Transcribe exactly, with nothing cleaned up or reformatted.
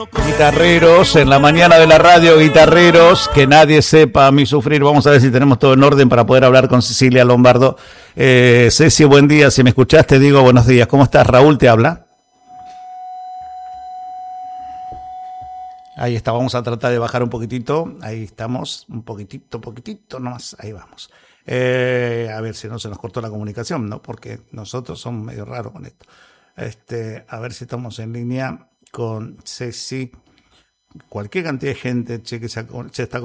Guitarreros, en la mañana de la radio, guitarreros, que nadie sepa a mí sufrir. Vamos a ver si tenemos todo en orden para poder hablar con Cecilia Lombardo. Eh, Ceci, buen día. Si me escuchaste, digo buenos días. ¿Cómo estás? Raúl te habla. Ahí está, vamos a tratar de bajar un poquitito. Ahí estamos, un poquitito, poquitito nomás. Ahí vamos. Eh, a ver si no se nos cortó la comunicación, ¿no? Porque nosotros somos medio raros con esto. Este, a ver si estamos en línea con Ceci. Cualquier cantidad de gente che, que se, se está